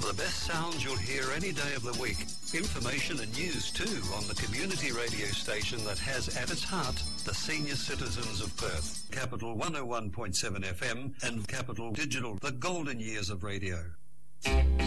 The best sounds you'll hear any day of the week. Information and news too on the community radio station that has at its heart the senior citizens of Perth. Capital 101.7 FM and Capital Digital, the golden years of radio.